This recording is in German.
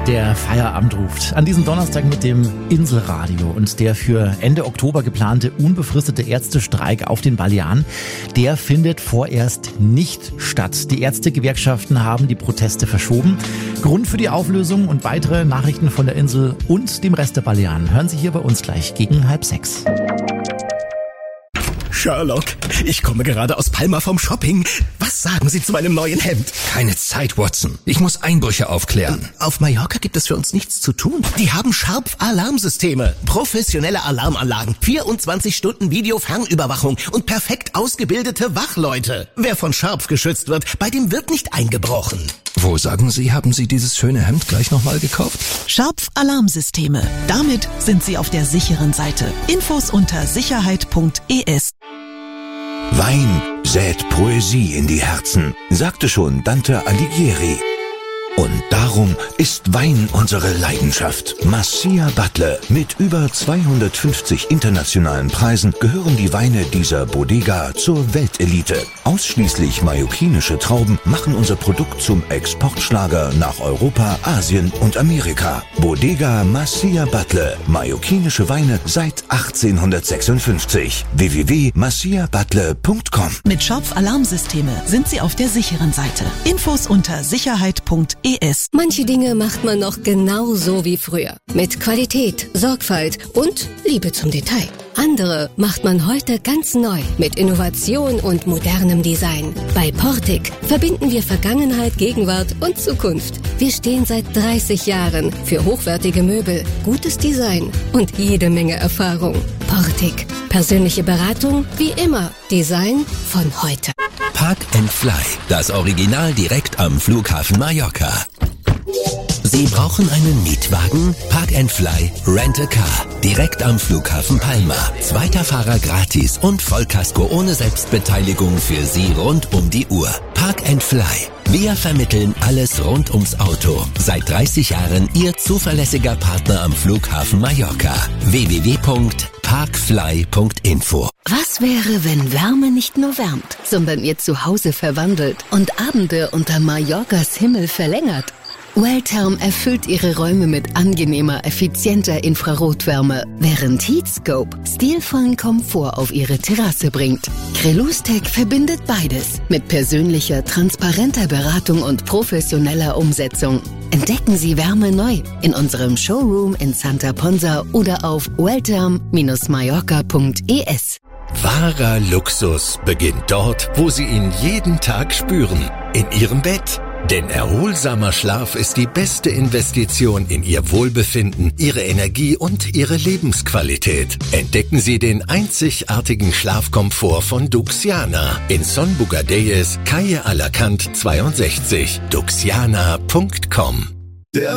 Der Feierabend ruft an diesem Donnerstag mit dem Inselradio und der für Ende Oktober geplante unbefristete Ärztestreik auf den Balearen, der findet vorerst nicht statt. Die Ärztegewerkschaften haben die Proteste verschoben. Grund für die Auflösung und weitere Nachrichten von der Insel und dem Rest der Balearen hören Sie hier bei uns gleich gegen 5:30. Sherlock, ich komme gerade aus Palma vom Shopping. Was sagen Sie zu meinem neuen Hemd? Keine Zeit, Watson. Ich muss Einbrüche aufklären. Auf Mallorca gibt es für uns nichts zu tun. Die haben Sharp-Alarmsysteme, professionelle Alarmanlagen, 24 Stunden Videofernüberwachung und perfekt ausgebildete Wachleute. Wer von Sharp geschützt wird, bei dem wird nicht eingebrochen. Wo, sagen Sie, haben Sie dieses schöne Hemd gleich nochmal gekauft? Sharp-Alarmsysteme. Damit sind Sie auf der sicheren Seite. Infos unter sicherheit.es. Wein sät Poesie in die Herzen, sagte schon Dante Alighieri. Und darum ist Wein unsere Leidenschaft. Masia Butler. Mit über 250 internationalen Preisen gehören die Weine dieser Bodega zur Weltelite. Ausschließlich mallorquinische Trauben machen unser Produkt zum Exportschlager nach Europa, Asien und Amerika. Bodega Masia Butler. Mallorquinische Weine seit 1856. www.masiabutler.com. Mit Sharp-Alarmsysteme sind Sie auf der sicheren Seite. Infos unter sicherheit.es. Manche Dinge macht man noch genauso wie früher. Mit Qualität, Sorgfalt und Liebe zum Detail. Andere macht man heute ganz neu mit Innovation und modernem Design. Bei Portic verbinden wir Vergangenheit, Gegenwart und Zukunft. Wir stehen seit 30 Jahren für hochwertige Möbel, gutes Design und jede Menge Erfahrung. Portic. Persönliche Beratung wie immer. Design von heute. Park and Fly. Das Original direkt am Flughafen Mallorca. Sie brauchen einen Mietwagen? Park and Fly Rent a Car. Direkt am Flughafen Palma. Zweiter Fahrer gratis und Vollkasko ohne Selbstbeteiligung für Sie rund um die Uhr. Park and Fly. Wir vermitteln alles rund ums Auto. Seit 30 Jahren Ihr zuverlässiger Partner am Flughafen Mallorca. www.parkfly.info. Was wäre, wenn Wärme nicht nur wärmt, sondern Ihr Zuhause verwandelt und Abende unter Mallorcas Himmel verlängert? Welltherm erfüllt Ihre Räume mit angenehmer, effizienter Infrarotwärme, während Heatscope stilvollen Komfort auf Ihre Terrasse bringt. Crelustec verbindet beides mit persönlicher, transparenter Beratung und professioneller Umsetzung. Entdecken Sie Wärme neu in unserem Showroom in Santa Ponsa oder auf welltherm-mallorca.es. Wahrer Luxus beginnt dort, wo Sie ihn jeden Tag spüren. In Ihrem Bett. Denn erholsamer Schlaf ist die beste Investition in Ihr Wohlbefinden, Ihre Energie und Ihre Lebensqualität. Entdecken Sie den einzigartigen Schlafkomfort von Duxiana in Son Bugadeyes, Calle Alacant 62. Duxiana.com